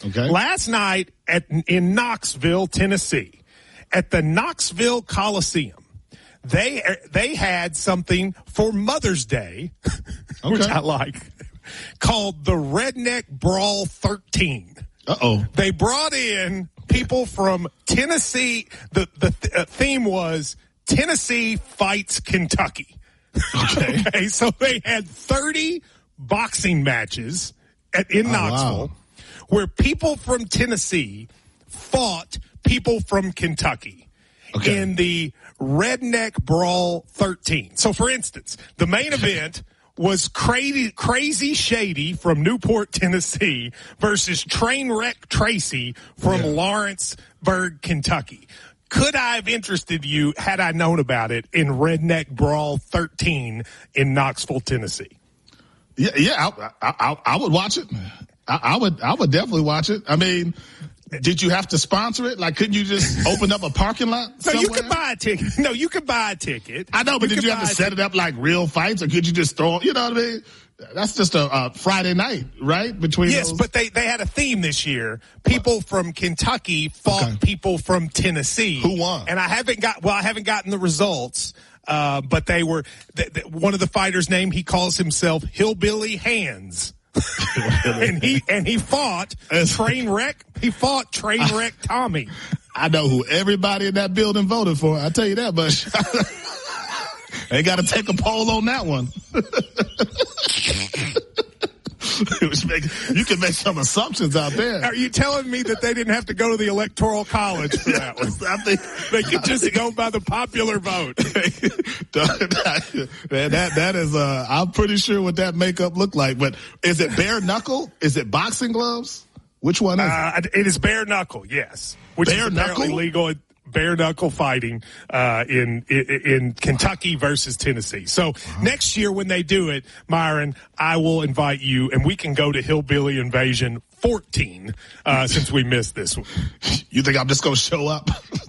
Okay. Last night in Knoxville, Tennessee, at the Knoxville Coliseum, they had something for Mother's Day, which I like, called the Redneck Brawl 13. Uh-oh. They brought in people from Tennessee. The theme was Tennessee fights Kentucky. Okay. So they had 30 boxing matches in Knoxville where people from Tennessee fought people from Kentucky in the Redneck Brawl 13. So, for instance, the main event was Crazy Shady from Newport, Tennessee versus Trainwreck Tracy from Lawrenceburg, Kentucky. Could I have interested you had I known about it in Redneck Brawl 13 in Knoxville, Tennessee? Yeah, I would watch it. I would definitely watch it. I mean, did you have to sponsor it? Like, couldn't you just open up a parking lot somewhere? You could buy a ticket. No, you could buy a ticket. I know, but did you have to set it up like real fights, or could you just throw, you know what I mean? That's just a Friday night, right? Between yes, those? But they had a theme this year. People from Kentucky fought people from Tennessee. Who won? And I haven't gotten the results. But they were one of the fighters' name. He calls himself Hillbilly Hands. and he fought Trainwreck. He fought Trainwreck Tommy. I know who everybody in that building voted for. I tell you that much. They got to take a poll on that one. You can make some assumptions out there. Are you telling me that they didn't have to go to the Electoral College for that one? I think they could just go by the popular vote. That is, I'm pretty sure what that makeup looked like. But is it bare knuckle? Is it boxing gloves? Which one is it? It is bare knuckle, yes. Which bare is apparently knuckle? legal. Bare knuckle fighting in Kentucky versus Tennessee. So next year when they do it, Myron, I will invite you and we can go to Hillbilly Invasion 14 since we missed this one. You think I'm just going to show up?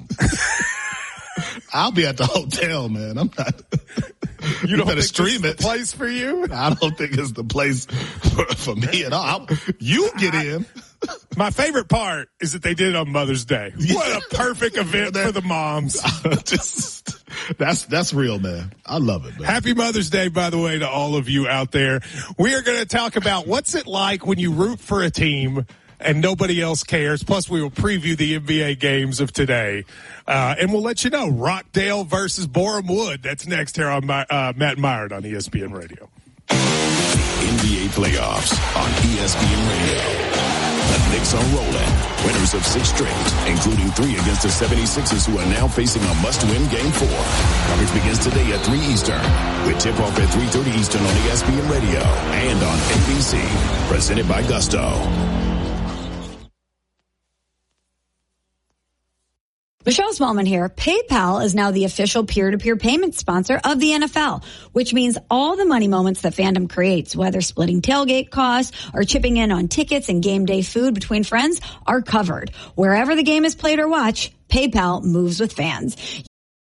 I'll be at the hotel, man. I'm not. You don't think stream this is the place for you? I don't think it's the place for me at all. You get in. My favorite part is that they did it on Mother's Day. What a perfect event for the moms. That's real, man. I love it, man. Happy Mother's Day, by the way, to all of you out there. We are going to talk about what's it like when you root for a team and nobody else cares. Plus, we will preview the NBA games of today. And we'll let you know, Rockdale versus Borehamwood. Wood. That's next here on Matt Myron on ESPN Radio. NBA playoffs on ESPN Radio. The Knicks are rolling. Winners of 6 straight, including 3 against the 76ers, who are now facing a must-win Game 4. Coverage begins today at 3 Eastern, with tip-off at 3:30 Eastern on ESPN Radio and on ABC. Presented by Gusto. Michelle Smallman here. PayPal is now the official peer-to-peer payment sponsor of the NFL, which means all the money moments that fandom creates, whether splitting tailgate costs or chipping in on tickets and game day food between friends, are covered. Wherever the game is played or watched, PayPal moves with fans.